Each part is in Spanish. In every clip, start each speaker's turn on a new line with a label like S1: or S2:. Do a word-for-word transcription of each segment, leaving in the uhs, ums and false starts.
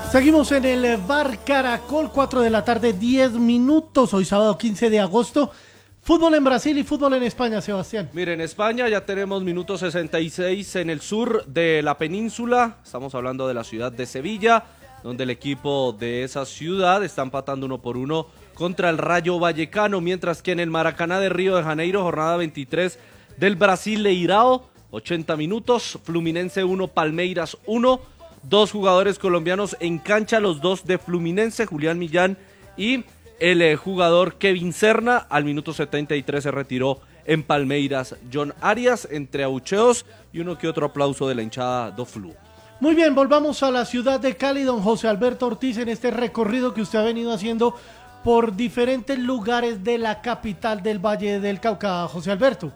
S1: Seguimos en el Bar Caracol, cuatro de la tarde, diez minutos, hoy sábado quince de agosto. Fútbol en Brasil y fútbol en España, Sebastián.
S2: Mire, en España ya tenemos minuto sesenta y seis en el sur de la península. Estamos hablando de la ciudad de Sevilla, donde el equipo de esa ciudad está empatando uno por uno contra el Rayo Vallecano, mientras que en el Maracaná de Río de Janeiro, jornada veintitrés del Brasileirao, ochenta minutos, Fluminense uno, Palmeiras uno, dos jugadores colombianos en cancha, los dos de Fluminense, Julián Millán y el eh, jugador Kevin Serna. Al minuto setenta y tres se retiró en Palmeiras John Arias, entre abucheos y uno que otro aplauso de la hinchada do Flu.
S1: Muy bien, volvamos a la ciudad de Cali, don José Alberto Ortiz, en este recorrido que usted ha venido haciendo por diferentes lugares de la capital del Valle del Cauca. José Alberto.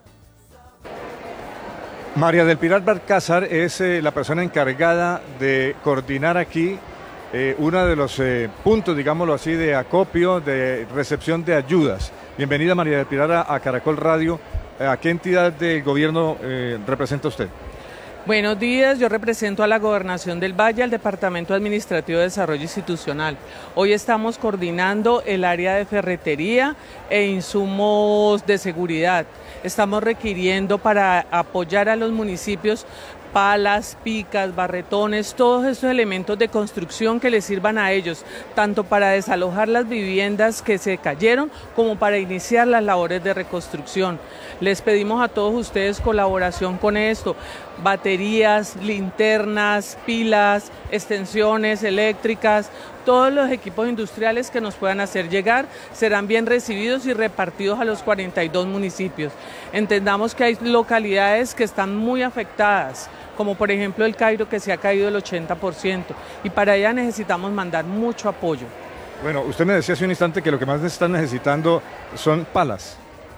S3: María del Pilar Balcázar es eh, la persona encargada de coordinar aquí eh, uno de los eh, puntos, digámoslo así, de acopio, de recepción de ayudas. Bienvenida, María del Pilar, a, a Caracol Radio. ¿A qué entidad del gobierno eh, representa usted?
S4: Buenos días, yo represento a la Gobernación del Valle, al Departamento Administrativo de Desarrollo Institucional. Hoy estamos coordinando el área de ferretería e insumos de seguridad. Estamos requiriendo para apoyar a los municipios palas, picas, barretones, todos esos elementos de construcción que les sirvan a ellos, tanto para desalojar las viviendas que se cayeron como para iniciar las labores de reconstrucción. Les pedimos a todos ustedes colaboración con esto, baterías, linternas, pilas, extensiones eléctricas, todos los equipos industriales que nos puedan hacer llegar serán bien recibidos y repartidos a los cuarenta y dos municipios. Entendamos que hay localidades que están muy afectadas, como por ejemplo el Cairo, que se ha caído el ochenta por ciento, y para allá necesitamos mandar mucho apoyo.
S3: Bueno, usted me decía hace un instante que lo que más están necesitando son palas.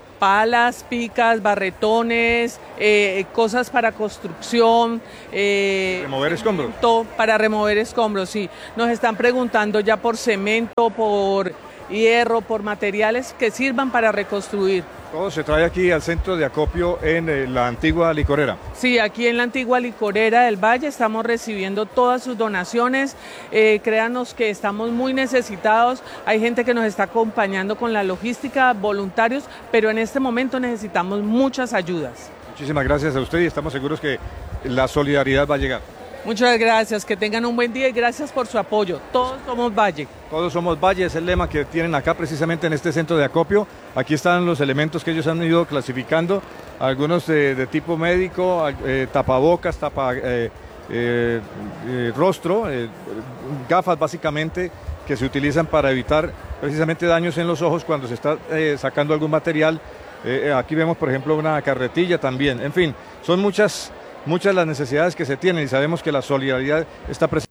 S4: Palas, picas, barretones, eh, cosas para construcción. Eh,
S3: ¿Remover escombros?
S4: Para remover escombros, sí. Nos están preguntando ya por cemento, por hierro, por materiales que sirvan para reconstruir.
S3: Todo se trae aquí al centro de acopio en eh, la antigua licorera.
S4: Sí, aquí en la antigua licorera del Valle estamos recibiendo todas sus donaciones. Eh, créanos que estamos muy necesitados. Hay gente que nos está acompañando con la logística, voluntarios, pero en este momento necesitamos muchas ayudas.
S3: Muchísimas gracias a usted y estamos seguros que la solidaridad va a llegar.
S4: Muchas gracias, que tengan un buen día y gracias por su apoyo. Todos somos Valle.
S3: Todos somos Valle, es el lema que tienen acá precisamente en este centro de acopio. Aquí están los elementos que ellos han ido clasificando, algunos de, de tipo médico, eh, tapabocas, tapa eh, eh, eh, rostro, eh, gafas básicamente que se utilizan para evitar precisamente daños en los ojos cuando se está eh, sacando algún material. Eh, aquí vemos por ejemplo una carretilla también, en fin, son muchas... Muchas las necesidades que se tienen y sabemos que la solidaridad está presente.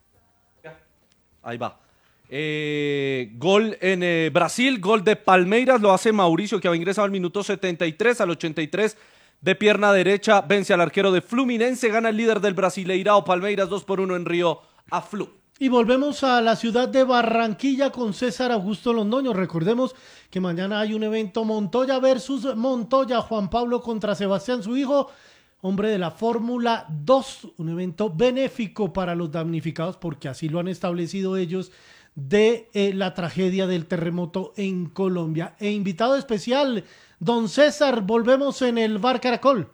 S2: Ahí va. Eh, gol en eh, Brasil, gol de Palmeiras, lo hace Mauricio, que va ingresado al minuto setenta y tres, al ochenta y tres de pierna derecha, vence al arquero de Fluminense, gana el líder del Brasileirao, Palmeiras dos por uno en Río a Flu.
S1: Y volvemos a la ciudad de Barranquilla con César Augusto Londoño. Recordemos que mañana hay un evento Montoya versus Montoya, Juan Pablo contra Sebastián, su hijo, hombre de la Fórmula dos, un evento benéfico para los damnificados, porque así lo han establecido ellos, de eh, la tragedia del terremoto en Colombia. E invitado especial, don César, volvemos en el Bar Caracol.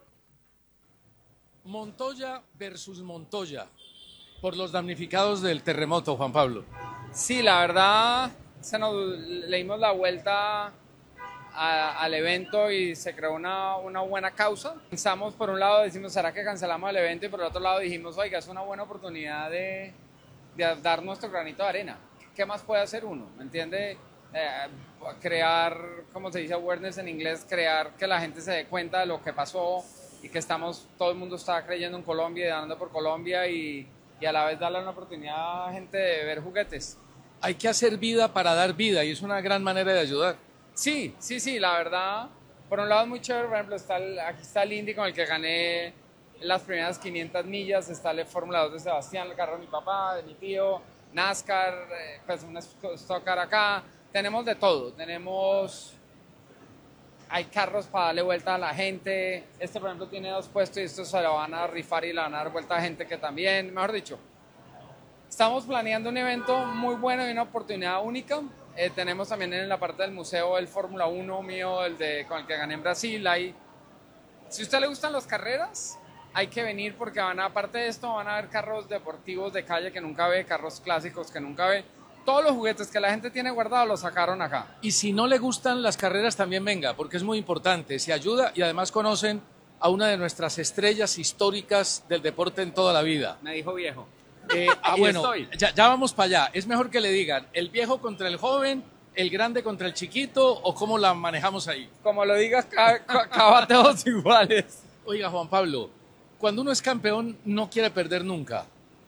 S5: Montoya versus Montoya, por los damnificados del terremoto, Juan Pablo.
S6: Sí, la verdad, se nos, le dimos la vuelta A, al evento y se creó una, una buena causa. Pensamos, por un lado decimos, ¿será que cancelamos el evento? Y por el otro lado dijimos, oiga, es una buena oportunidad de, de dar nuestro granito de arena. ¿Qué más puede hacer uno? ¿Me entiende? Eh, crear, como se dice awareness en inglés, crear que la gente se dé cuenta de lo que pasó y que estamos, todo el mundo está creyendo en Colombia y dando por Colombia y, y a la vez darle una oportunidad a gente de ver juguetes.
S5: Hay que hacer vida para dar vida y es una gran manera de ayudar.
S6: Sí, sí, sí, la verdad, por un lado es muy chévere, por ejemplo, está el, aquí está el Indy con el que gané las primeras quinientas millas, está el Fórmula dos de Sebastián, el carro de mi papá, de mi tío, NASCAR, eh, pues un stock car acá, tenemos de todo, tenemos, hay carros para darle vuelta a la gente, este por ejemplo tiene dos puestos y estos se lo van a rifar y le van a dar vuelta a gente que también, mejor dicho, Estamos planeando un evento muy bueno y una oportunidad única. Eh, tenemos también en la parte del museo el Fórmula uno mío, el de, con el que gané en Brasil. Hay, si a usted le gustan las carreras, hay que venir porque van a, aparte de esto, van a ver carros deportivos de calle que nunca ve, carros clásicos que nunca ve. Todos los juguetes que la gente tiene guardados los sacaron acá.
S5: Y si no le gustan las carreras, también venga, porque es muy importante. Se ayuda y además conocen a una de nuestras estrellas históricas del deporte en toda la vida.
S6: Me dijo viejo.
S5: Eh, ah, bueno, ya, ya vamos para allá. Es mejor que le digan el viejo contra el joven, el grande contra el chiquito, o cómo la manejamos ahí.
S6: Como lo digas, acaba todos iguales.
S5: Oiga, Juan Pablo, cuando uno es campeón no quiere perder nunca.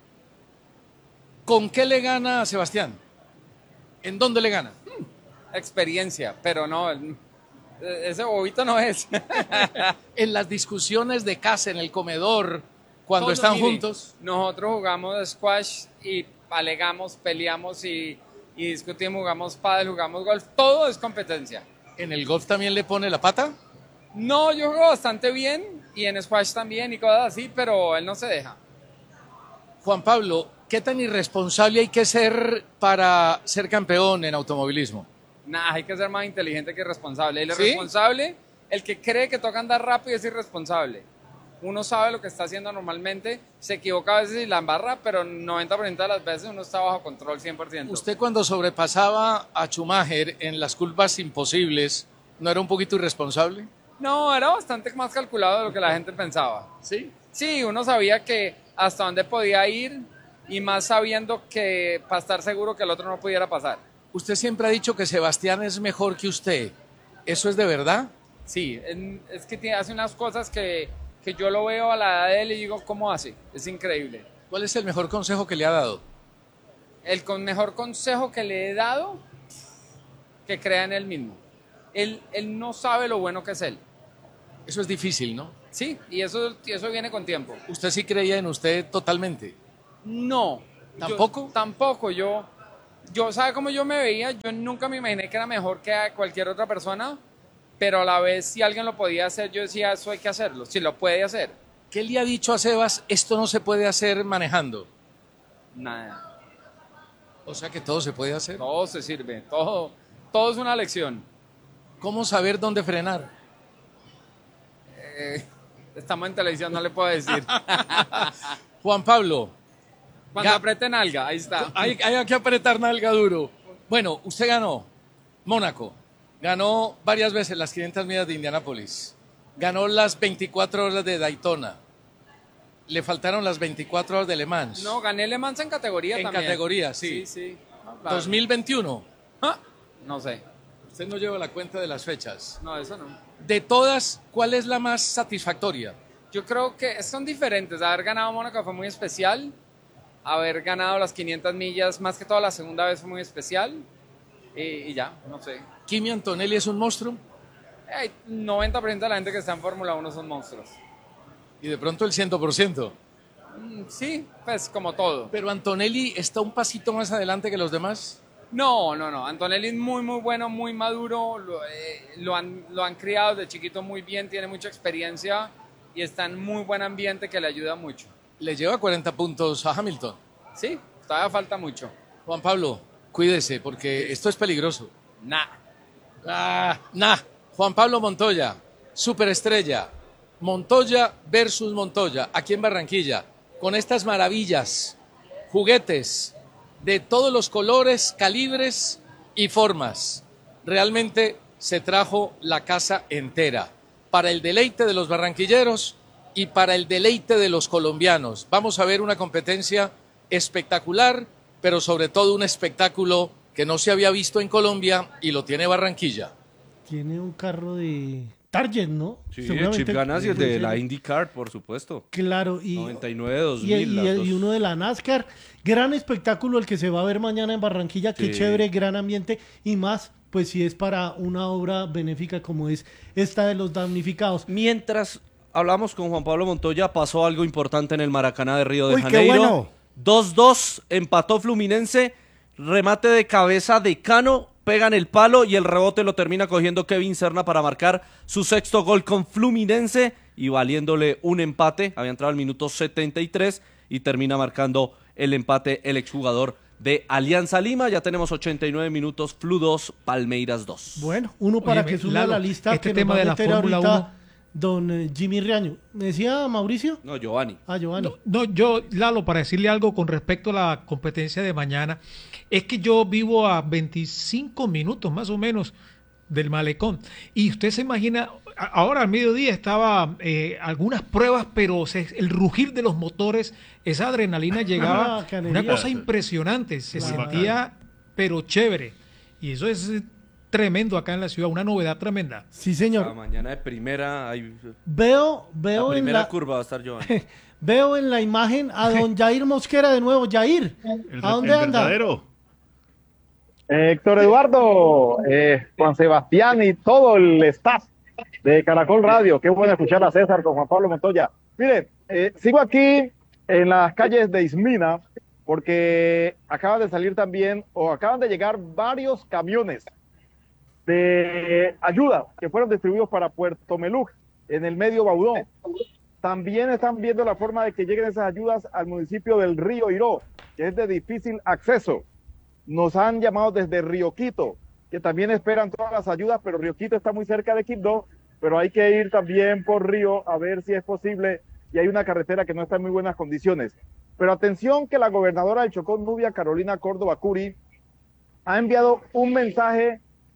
S5: ¿Con qué le gana a Sebastián? ¿En dónde le gana?
S6: Experiencia, pero no, ese bobito no es.
S5: En las discusiones de casa, en el comedor, cuando Todos, están mire, juntos.
S6: Nosotros jugamos squash y alegamos, peleamos y, y discutimos, jugamos pádel, jugamos golf, todo es competencia.
S5: ¿En el golf también le pone la pata?
S6: No, yo juego bastante bien y en squash también y cosas así, pero él no se deja.
S5: Juan Pablo, ¿qué tan irresponsable hay que ser para ser campeón en automovilismo?
S6: Nah, hay que ser más inteligente que responsable. El
S5: ¿Sí?
S6: irresponsable, el que cree que toca andar rápido es irresponsable. Uno sabe lo que está haciendo normalmente, se equivoca a veces y la embarra, pero noventa por ciento de las veces uno está bajo control cien por ciento.
S5: ¿Usted cuando sobrepasaba a Schumacher en las curvas imposibles, no era un poquito irresponsable?
S6: No, era bastante más calculado de lo que la gente pensaba.
S5: ¿Sí?
S6: Sí, uno sabía que hasta dónde podía ir y más sabiendo que para estar seguro que el otro no pudiera pasar.
S5: Usted siempre ha dicho que Sebastián es mejor que usted. ¿Eso es de verdad?
S6: Sí, es que tiene, hace unas cosas que, que yo lo veo a la edad de él y digo, ¿cómo hace? Es increíble.
S5: ¿Cuál es el mejor consejo que le ha dado?
S6: El con mejor consejo que le he dado, que crea en él mismo. Él, él no sabe lo bueno que es él.
S5: Eso es difícil, ¿no?
S6: Sí, y eso, y eso viene con tiempo.
S5: ¿Usted sí creía en usted totalmente?
S6: No.
S5: ¿Tampoco?
S6: Yo, tampoco, yo... Yo, ¿sabe cómo yo me veía? Yo nunca me imaginé que era mejor que cualquier otra persona, pero a la vez si alguien lo podía hacer, yo decía, eso hay que hacerlo, si lo puede hacer.
S5: ¿Qué le ha dicho a Sebas, esto no se puede hacer manejando?
S6: Nada.
S5: O sea que todo se puede hacer.
S6: Todo se sirve, todo, todo es una lección.
S5: ¿Cómo saber dónde frenar?
S6: Eh, estamos en televisión, no le puedo decir.
S5: Juan Pablo.
S6: Cuando ya. Aprieten nalga, ahí está.
S5: Hay, hay que apretar nalga duro. Bueno, usted ganó Mónaco, ganó varias veces las quinientas millas de Indianápolis, ganó las veinticuatro horas de Daytona, le faltaron las veinticuatro horas de Le Mans.
S6: No, gané Le Mans en categoría
S5: en
S6: también.
S5: En categoría, sí.
S6: Sí, sí. No, claro.
S5: ¿dos mil veintiuno?
S6: ¿Ah? No sé.
S5: Usted no lleva la cuenta de las fechas.
S6: No, eso no.
S5: De todas, ¿cuál es la más satisfactoria?
S6: Yo creo que son diferentes. Haber ganado Mónaco fue muy especial. Haber ganado las quinientas millas, más que todo la segunda vez, fue muy especial. Y, y ya, no sé.
S5: ¿Kimi Antonelli es un monstruo?
S6: El noventa por ciento de la gente que está en Fórmula uno son monstruos.
S5: Y de pronto el cien por ciento.
S6: Mm, sí, pues como todo.
S5: ¿Pero Antonelli está un pasito más adelante que los demás?
S6: No, no, no. Antonelli es muy, muy bueno, muy maduro. Lo, eh, lo, han, lo han criado de chiquito muy bien, tiene mucha experiencia y está en muy buen ambiente que le ayuda mucho.
S5: Le lleva cuarenta puntos a Hamilton.
S6: Sí, todavía falta mucho.
S5: Juan Pablo, cuídese porque esto es peligroso.
S6: Nah.
S5: Ah, nah. Juan Pablo Montoya, superestrella. Montoya versus Montoya, aquí en Barranquilla, con estas maravillas, juguetes de todos los colores, calibres y formas. Realmente se trajo la casa entera para el deleite de los barranquilleros y para el deleite de los colombianos. Vamos a ver una competencia espectacular, pero sobre todo un espectáculo que no se había visto en Colombia y lo tiene Barranquilla.
S1: Tiene un carro de Target, ¿no?
S2: Sí, el Chip Ganassi, el de la IndyCar, por supuesto.
S1: Claro, y
S2: noventa y nueve, dos
S1: y,
S2: mil.
S1: y, y, y uno de la NASCAR. Gran espectáculo el que se va a ver mañana en Barranquilla. Qué
S2: sí.
S1: chévere, gran ambiente y más, pues si es para una obra benéfica como es esta de los damnificados.
S2: Mientras hablamos con Juan Pablo Montoya, pasó algo importante en el Maracaná de Río de
S1: Uy,
S2: Janeiro.
S1: qué bueno.
S2: dos dos, empató Fluminense, remate de cabeza de Cano, pegan el palo y el rebote lo termina cogiendo Kevin Serna para marcar su sexto gol con Fluminense y valiéndole un empate. Había entrado al minuto setenta y tres y termina marcando el empate el exjugador de Alianza Lima. Ya tenemos ochenta y nueve minutos, Flu dos, Palmeiras dos.
S1: Bueno, uno para
S7: Oye,
S1: que sume
S7: Lalo,
S1: a la lista
S7: este
S1: que
S7: tema
S1: nos va
S7: de
S1: a
S7: la
S1: meter
S7: Fórmula
S1: ahorita
S7: uno.
S1: don eh, Jimmy Riaño. ¿Me decía Mauricio?
S2: No, Giovanni.
S1: Ah, Giovanni.
S7: No, no, yo, Lalo, para decirle algo con respecto a la competencia de mañana, es que yo vivo a veinticinco minutos más o menos del malecón. Y usted se imagina, a- ahora al mediodía estaba eh, algunas pruebas, pero se- el rugir de los motores, esa adrenalina llegaba,
S1: Ah, canería.
S7: una cosa impresionante, se
S1: Claro.
S7: sentía, pero chévere. Y eso es eh, tremendo acá en la ciudad, una novedad tremenda.
S1: Sí,
S2: La
S1: señor.
S2: mañana de primera, hay,
S1: Veo,
S2: la
S1: veo en
S2: primera
S1: la,
S2: curva va a estar Giovanni.
S1: veo en la imagen a don Jair Mosquera de nuevo. Jair,
S8: El,
S1: ¿a dónde
S8: el
S1: anda?
S8: verdadero.
S9: Héctor Eduardo, eh, Juan Sebastián y todo el staff de Caracol Radio. Qué bueno escuchar a César con Juan Pablo Montoya. Mire, eh, sigo aquí en las calles de Ismina porque acaban de salir también o acaban de llegar varios camiones de ayuda que fueron distribuidos para Puerto Meluc en el medio Baudón. También están viendo la forma de que lleguen esas ayudas al municipio del Río Iró, que es de difícil acceso. Nos han llamado desde Río Quito, que también esperan todas las ayudas, pero Río Quito está muy cerca de Quibdó, pero hay que ir también por Río a ver si es posible, y hay una carretera que no está en muy buenas condiciones. Pero atención que la gobernadora del Chocó, Nubia Carolina Córdoba Curi, ha enviado un mensaje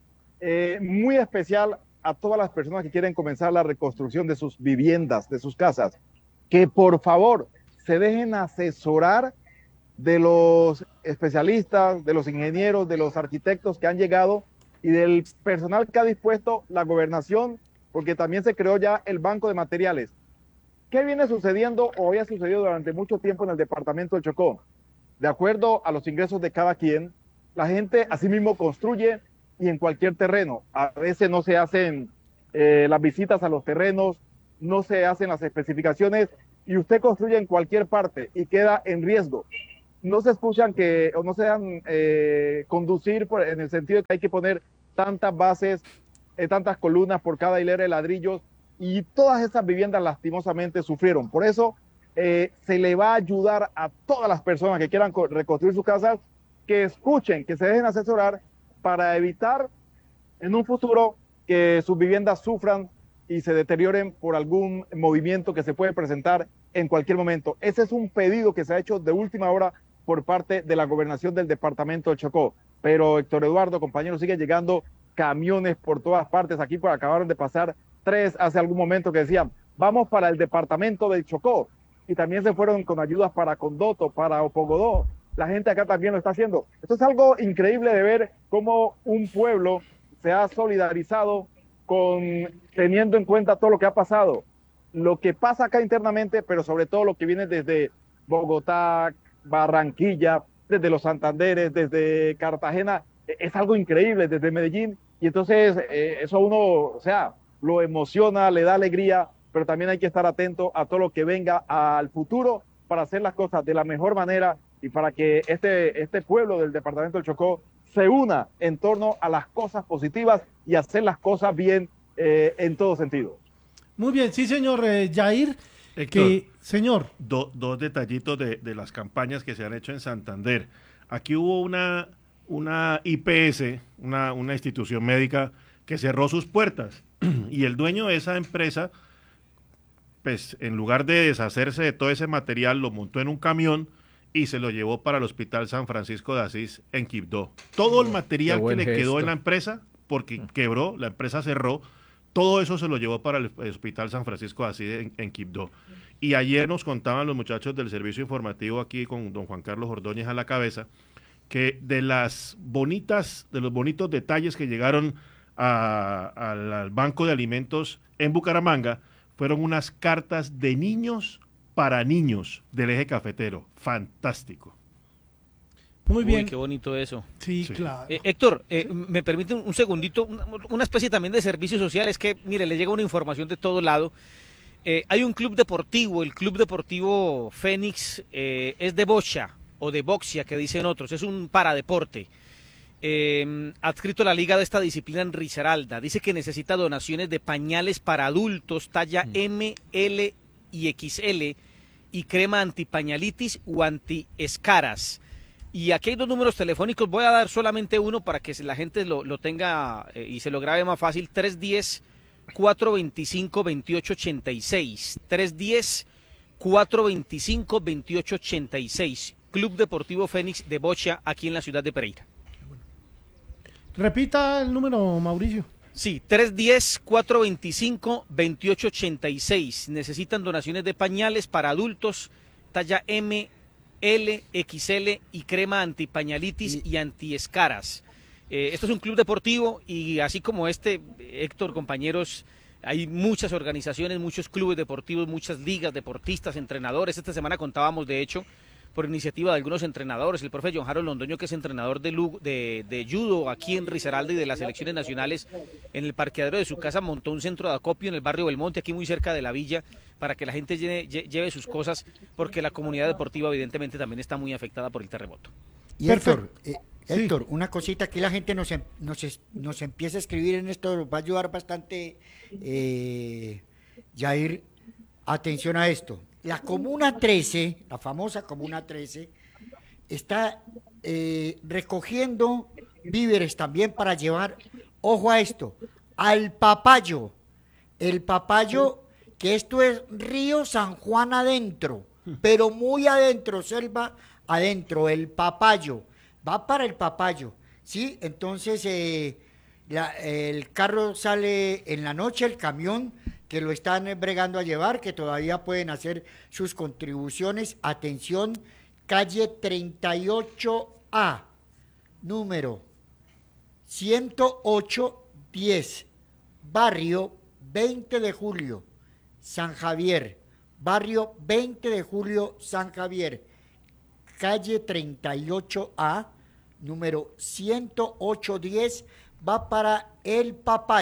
S9: eh, muy especial a todas las personas que quieren comenzar la reconstrucción de sus viviendas, de sus casas, que por favor se dejen asesorar de los especialistas, de los ingenieros, de los arquitectos que han llegado y del personal que ha dispuesto la gobernación, porque también se creó ya el banco de materiales. ¿Qué viene sucediendo o había sucedido durante mucho tiempo en el departamento del Chocó? De acuerdo a los ingresos de cada quien, la gente asimismo construye y en cualquier terreno. A veces no se hacen eh, las visitas a los terrenos, no se hacen las especificaciones y usted construye en cualquier parte y queda en riesgo. No se escuchan que, o no se dan eh, conducir por, en el sentido de que hay que poner tantas bases, eh, tantas columnas por cada hilera de ladrillos, y todas esas viviendas lastimosamente sufrieron. Por eso eh, se le va a ayudar a todas las personas que quieran reconstruir sus casas, que escuchen, que se dejen asesorar para evitar en un futuro que sus viviendas sufran y se deterioren por algún movimiento que se puede presentar en cualquier momento. Ese es un pedido que se ha hecho de última hora por parte de la gobernación del departamento de Chocó. Pero Héctor Eduardo, compañeros, siguen llegando camiones por todas partes. Aquí por acabaron de pasar tres hace algún momento que decían, vamos para el departamento del Chocó. Y también se fueron con ayudas para Condoto, para Opogodó. La gente acá también lo está haciendo. Esto es algo increíble de ver cómo un pueblo se ha solidarizado con teniendo en cuenta todo lo que ha pasado. Lo que pasa acá internamente, pero sobre todo lo que viene desde Bogotá, Barranquilla, desde los Santanderes, desde Cartagena, es algo increíble, desde Medellín, y entonces eh, eso a uno, o sea, lo emociona, le da alegría, pero también hay que estar atento a todo lo que venga al futuro para hacer las cosas de la mejor manera y para que este, este pueblo del departamento del Chocó se una en torno a las cosas positivas y hacer las cosas bien eh, en todo sentido.
S1: Muy bien, sí, señor eh, Jair.
S8: Héctor,
S1: Que, señor,
S8: do- dos detallitos de, de las campañas que se han hecho en Santander. Aquí hubo una, una I P S, una, una institución médica que cerró sus puertas y el dueño de esa empresa, pues en lugar de deshacerse de todo ese material, lo montó en un camión y se lo llevó para el Hospital San Francisco de Asís en Quibdó. Todo el material que le quedó en la empresa, porque quebró, la empresa cerró, todo eso se lo llevó para el Hospital San Francisco de Asís en, en Quibdó. Y ayer nos contaban los muchachos del servicio informativo aquí con don Juan Carlos Ordóñez a la cabeza, que de las bonitas, de los bonitos detalles que llegaron a, a, al Banco de Alimentos en Bucaramanga, fueron unas cartas de niños para niños del eje cafetero. Fantástico.
S1: muy
S10: Uy,
S1: bien.
S10: qué bonito eso.
S1: Sí,
S8: Sí.
S1: claro.
S10: Eh, Héctor, eh, me permite un, un segundito, una, una especie también de servicio social. Es que, mire, le llega una información de todo lado. Eh, hay un club deportivo, el Club Deportivo Fénix, eh, es de bocha o de boxia, que dicen otros, es un paradeporte. Eh, adscrito a la liga de esta disciplina en Risaralda. Dice que necesita donaciones de pañales para adultos, talla M, L y X L, y crema antipañalitis o antiescaras. Y aquí hay dos números telefónicos, voy a dar solamente uno para que la gente lo, lo tenga eh, y se lo grabe más fácil, tres uno cero, cuatro dos cinco, dos ocho ocho seis, tres uno cero, cuatro dos cinco, dos ocho ocho seis, Club Deportivo Fénix de Bocha, aquí en la ciudad de Pereira.
S1: Repita el número, Mauricio.
S10: Sí, tres uno cero, cuatro dos cinco, dos ocho ocho seis. Necesitan donaciones de pañales para adultos, talla M, L, X L y crema antipañalitis y antiescaras. Eh, esto es un club deportivo y así como este, Héctor, compañeros, hay muchas organizaciones, muchos clubes deportivos, muchas ligas, deportistas, entrenadores. Esta semana contábamos, de hecho, por iniciativa de algunos entrenadores, el profe John Harold Londoño, que es entrenador de, de, de judo aquí en Risaralda y de las selecciones nacionales, en el parqueadero de su casa montó un centro de acopio en el barrio Belmonte, aquí muy cerca de la villa, para que la gente lleve, lleve sus cosas, porque la comunidad deportiva evidentemente también está muy afectada por el terremoto.
S11: Y Héctor, eh, Héctor, sí. una cosita, aquí la gente nos, nos, nos empieza a escribir en esto, nos va a ayudar bastante, eh, Jair, atención a esto. La Comuna trece, la famosa Comuna trece, está eh, recogiendo víveres también para llevar, ojo a esto, al Papayo. El Papayo, que esto es Río San Juan adentro, pero muy adentro, selva adentro, el Papayo. Va para el Papayo, ¿sí? Entonces, eh, la, el carro sale en la noche, el camión, que lo están bregando a llevar, que todavía pueden hacer sus contribuciones. Atención, calle treinta y ocho A, número ciento ocho diez, barrio veinte de julio, San Javier, barrio veinte de julio, San Javier, calle treinta y ocho A, número ciento ocho diez, va para el Papayo.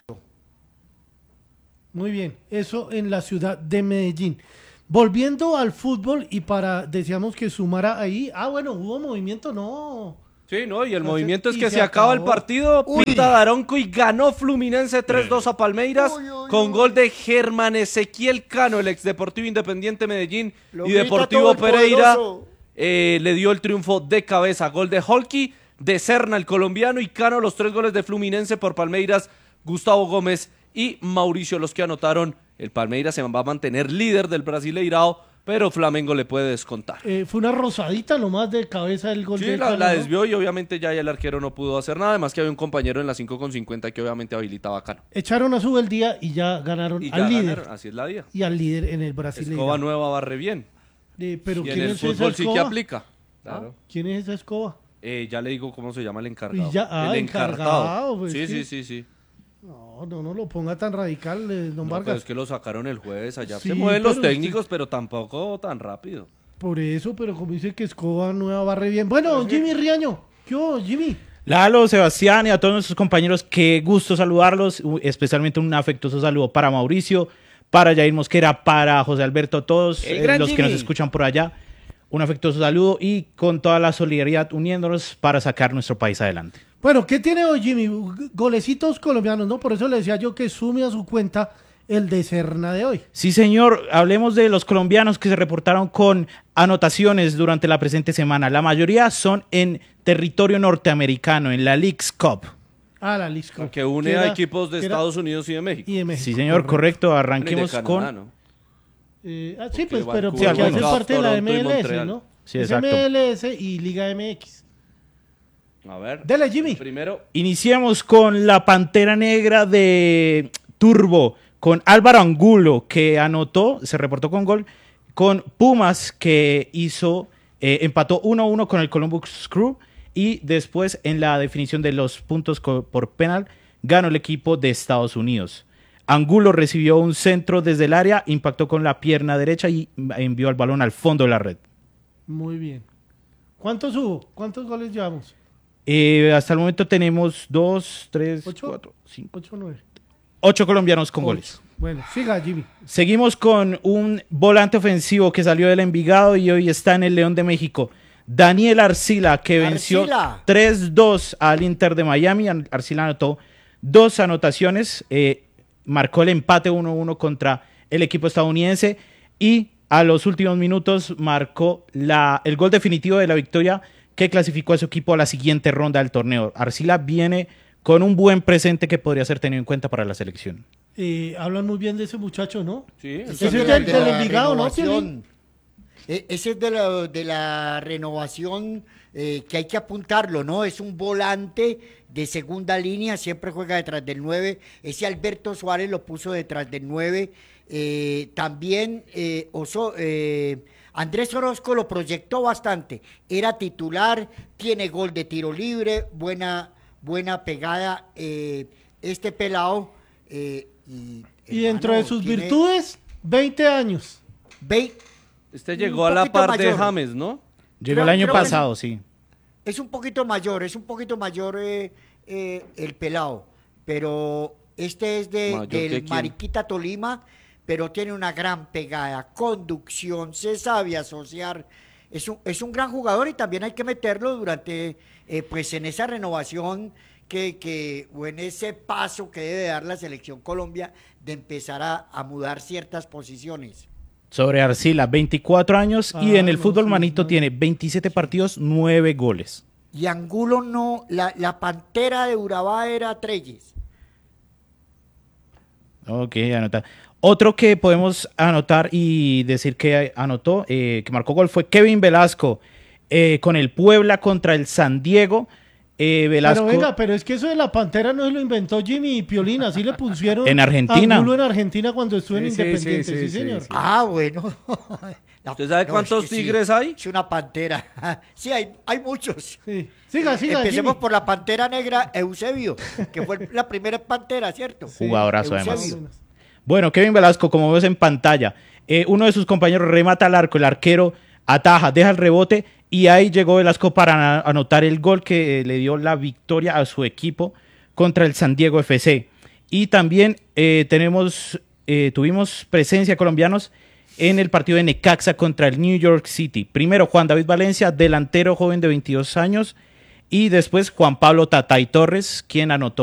S1: Muy bien, eso en la ciudad de Medellín. Volviendo al fútbol y para, decíamos que sumara ahí, ah bueno, hubo movimiento, no.
S2: Sí, no, y el
S1: no
S2: movimiento
S1: sé,
S2: es que
S1: se
S2: se acaba
S1: acabó.
S2: el partido,
S1: Uy.
S2: Pinta Daronco y ganó Fluminense tres dos a Palmeiras
S11: Uy, uy,
S2: con
S11: uy.
S2: gol de Germán Ezequiel Cano, el ex Deportivo Independiente Medellín
S11: Lo
S2: y
S11: grita
S2: Deportivo
S11: todo el
S2: Pereira.
S11: poderoso.
S2: Eh, le dio el triunfo de cabeza, gol de Holky, de Serna el colombiano y Cano, los tres goles de Fluminense por Palmeiras, Gustavo Gómez y Mauricio los que anotaron. El Palmeiras se va a mantener líder del Brasileirao, pero Flamengo le puede descontar.
S1: Eh, fue una rosadita nomás de cabeza el gol
S2: Sí,
S1: de
S2: la,
S1: Cano,
S2: la
S1: ¿no?
S2: desvió y obviamente ya el arquero no pudo hacer nada, además que había un compañero en la cinco con cincuenta que obviamente habilitaba a Cano.
S1: Echaron a su el día y ya ganaron
S2: Y ya
S1: al líder.
S2: ganaron, así es la vida.
S1: Y al líder en el Brasileirao.
S2: Escoba nueva barre bien.
S1: Eh, pero
S2: Y
S1: ¿quién
S2: en el
S1: es esa
S2: fútbol sí que
S1: escoba?
S2: aplica. Claro.
S1: ¿Quién es esa escoba?
S2: Eh, ya le digo cómo se llama el encargado.
S1: Y ya- ah,
S2: el
S1: encargado, pues,
S2: sí,
S1: sí.
S2: sí, sí, sí.
S1: No, no, no lo ponga tan radical, eh, don
S2: No,
S1: Vargas.
S2: pero es que lo sacaron el jueves, allá
S1: Sí,
S2: se mueven los
S1: pero
S2: técnicos, pero tampoco tan rápido.
S1: Por eso, pero como dice que Escoba nueva barre bien. Bueno, Jimmy Riaño. ¿Qué hubo, Jimmy?
S12: Lalo, Sebastián y a todos nuestros compañeros, qué gusto saludarlos, u- especialmente un afectuoso saludo para Mauricio, para Jair Mosquera, para José Alberto, todos
S10: El
S12: eh,
S10: gran
S12: los que nos
S10: Jimmy.
S12: escuchan por allá. Un afectuoso saludo y con toda la solidaridad uniéndonos para sacar nuestro país adelante.
S1: Bueno, ¿qué tiene hoy, Jimmy? Golecitos colombianos, ¿no? Por eso le decía yo que sume a su cuenta el de Serna de hoy.
S12: Sí, señor, hablemos de los colombianos que se reportaron con anotaciones durante la presente semana. La mayoría son en territorio norteamericano, en la Leagues Cup.
S1: Ah, la Lisco.
S2: Que une
S1: Que
S2: a
S1: era-
S2: equipos de
S1: que era-
S2: Estados Unidos y de México.
S1: Y de México.
S12: Sí, señor, correcto. Arranquemos
S2: Bueno, y de
S12: con...
S2: Canadá, ¿no?
S1: Eh, ah, sí,
S2: Porque
S1: pues, pero
S2: Vancouver,
S1: porque hace
S12: algunos.
S1: parte de la
S2: Toronto y
S1: M L S,
S2: Montreal.
S1: ¿no?
S12: Sí,
S1: Es
S12: exacto.
S1: M L S y Liga M X.
S2: A ver.
S1: Dele, Jimmy.
S2: Primero,
S12: Iniciamos con la Pantera Negra de Turbo, con Álvaro Angulo, que anotó, se reportó con gol, con Pumas, que hizo, eh, empató uno a uno con el Columbus Crew, y después en la definición de los puntos co- por penal, ganó el equipo de Estados Unidos. Angulo recibió un centro desde el área, impactó con la pierna derecha y envió el balón al fondo de la red.
S1: Muy bien. ¿Cuántos hubo? ¿Cuántos goles llevamos?
S12: Eh, hasta el momento tenemos dos, tres,
S1: ¿Ocho?
S12: cuatro, cinco,
S1: ¿Ocho o nueve?
S12: ocho colombianos con goles.
S1: Bueno, siga, Jimmy.
S12: Seguimos con un volante ofensivo que salió del Envigado y hoy está en el León de México. Daniel Arcila, que venció
S11: Arcila.
S12: tres dos al Inter de Miami. Ar- Arcila anotó dos anotaciones, eh, marcó el empate uno uno contra el equipo estadounidense y a los últimos minutos marcó la, el gol definitivo de la victoria que clasificó a su equipo a la siguiente ronda del torneo. Arcila viene con un buen presente que podría ser tenido en cuenta para la selección.
S1: Y hablan muy bien de ese muchacho, ¿no?
S2: Sí.
S1: Ese es del, del Envigado, ¿no?
S11: Renovación. E- Ese es de la, de la renovación eh, que hay que apuntarlo, ¿no? Es un volante de segunda línea, siempre juega detrás del nueve. Ese Alberto Suárez lo puso detrás del nueve. Eh, también eh, Oso, eh, Andrés Orozco lo proyectó bastante. Era titular, tiene gol de tiro libre, buena, buena pegada. Eh, este pelado. Eh, y,
S1: Y dentro
S11: hermano,
S1: de sus
S11: tiene
S1: virtudes, veinte años.
S11: veinte
S2: Este
S11: un
S2: llegó a la
S11: poquito
S2: par de
S11: mayor.
S2: James, ¿no?
S12: Llegó
S11: Creo-
S12: el año
S11: creo que
S12: pasado, sí.
S11: Es un poquito mayor, es un poquito mayor eh, eh, el pelado, pero este es de,
S2: ¿Mayor que
S11: del
S2: quién?
S11: Mariquita Tolima, pero tiene una gran pegada, conducción, se sabe asociar, es un, es un gran jugador y también hay que meterlo durante, eh, pues en esa renovación que, que, o en ese paso que debe dar la selección Colombia de empezar a, a mudar ciertas posiciones.
S12: Sobre Arcila, veinticuatro años y
S1: Ah,
S12: en el
S1: no,
S12: fútbol
S1: sí,
S12: manito
S1: no.
S12: tiene veintisiete partidos, nueve goles.
S11: Y Angulo no, la, la pantera de Urabá era Treyes.
S12: Ok, anota. Otro que podemos anotar y decir que anotó, eh, que marcó gol fue Kevin Velasco eh, con el Puebla contra el San Diego. Eh, Velasco
S1: Pero venga, pero es que eso de la Pantera no se lo inventó Jimmy y Piolín, así le pusieron
S12: En Argentina.
S1: Angulo en Argentina cuando estuvo en
S8: Sí, sí,
S1: Independiente,
S8: sí,
S1: sí,
S8: sí,
S1: señor.
S8: sí.
S11: Ah, bueno. La-
S2: ¿Usted sabe
S11: no,
S2: cuántos
S11: es que sí,
S2: tigres hay?
S11: Es una pantera. Sí, hay, hay muchos.
S1: Sí. Siga, siga,
S11: Empecemos
S1: Jimmy.
S11: por la pantera negra Eusebio, que fue la primera pantera, ¿cierto?
S12: Jugadorazo,
S11: Eusebio.
S12: además. Bueno, Kevin Velasco, como ves en pantalla, eh, uno de sus compañeros remata al arco, el arquero ataja, deja el rebote y ahí llegó Velasco para ana- anotar el gol que eh, le dio la victoria a su equipo contra el San Diego F C. Y también eh, tenemos, eh, tuvimos presencia de colombianos en el partido de Necaxa contra el New York City. Primero Juan David Valencia, delantero joven de veintidós años, y después Juan Pablo Tatay Torres, quien anotó